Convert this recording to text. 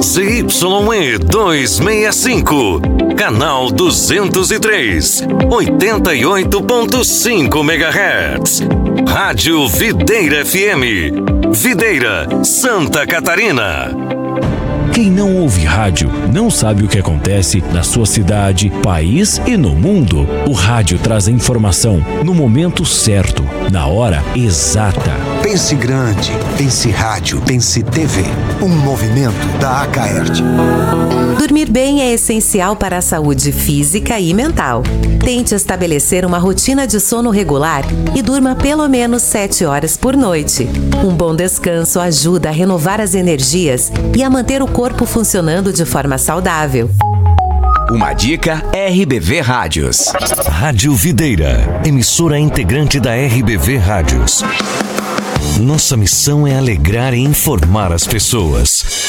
ZYE 265, canal 203, 88.5 MHz. Rádio Videira FM, Videira, Santa Catarina. Quem não ouve rádio não sabe o que acontece na sua cidade, país e no mundo. O rádio traz a informação no momento certo, na hora exata. Pense grande, pense rádio, pense TV. Um movimento da Acaerte. Dormir bem é essencial para a saúde física e mental. Tente estabelecer uma rotina de sono regular e durma pelo menos 7 horas por noite. Um bom descanso ajuda a renovar as energias e a manter o corpo funcionando de forma saudável. Uma dica RBV Rádios. Rádio Videira, emissora integrante da RBV Rádios. Nossa missão é alegrar e informar as pessoas.